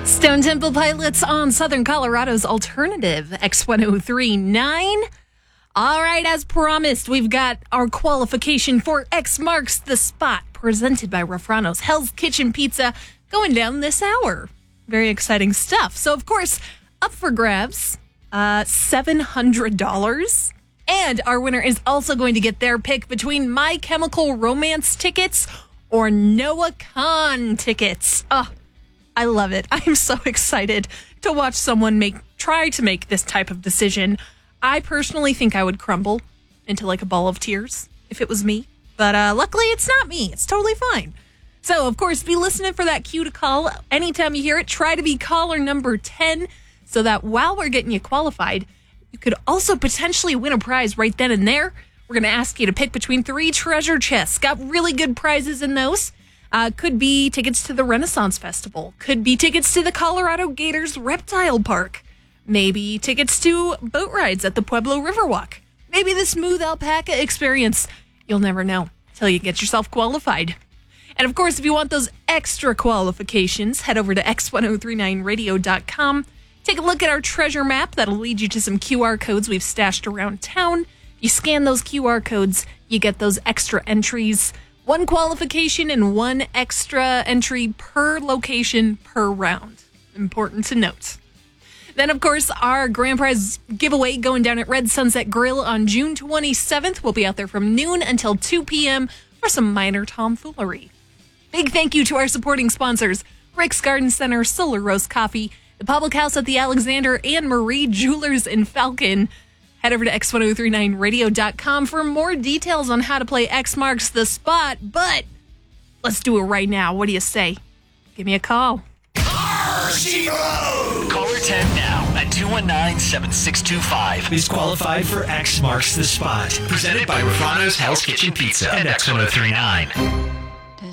Stone Temple Pilots on Southern Colorado's alternative X1039. All right, as promised, we've got our qualification for X Marks the Spot, presented by Refrano's Hell's Kitchen Pizza, going down this hour. Very exciting stuff. So, of course, up for grabs, $700. And our winner is also going to get their pick between My Chemical Romance tickets or Noah Kahan tickets. Oh, I love it. I'm so excited to watch someone try to make this type of decision. I personally think I would crumble into like a ball of tears if it was me. But luckily, it's not me. It's totally fine. So, of course, be listening for that cue to call. Anytime you hear it, try to be caller number 10 so that while we're getting you qualified, you could also potentially win a prize right then and there. We're going to ask you to pick between 3 treasure chests. Got really good prizes in those. Could be tickets to the Renaissance Festival. Could be tickets to the Colorado Gators Reptile Park. Maybe tickets to boat rides at the Pueblo Riverwalk. Maybe the Smooth Alpaca experience. You'll never know until you get yourself qualified. And of course, if you want those extra qualifications, head over to x1039radio.com. Take a look at our treasure map. That'll lead you to some QR codes we've stashed around town. You scan those QR codes, you get those extra entries. 1 qualification and 1 extra entry per location per round. Important to note. Then, of course, our grand prize giveaway going down at Red Sunset Grill on June 27th. We'll be out there from noon until 2 p.m. for some minor tomfoolery. Big thank you to our supporting sponsors, Rick's Garden Center, Solar Rose Coffee, the Public House at the Alexander Anne Marie Jewelers in Falcon. Head over to x1039radio.com for more details on how to play X Marks the Spot. But let's do it right now. What do you say? Give me a call. Caller 10 now at 219-7625 is qualified for X Marks the Spot. Presented by Refrano's Hell's Kitchen Pizza and X1039.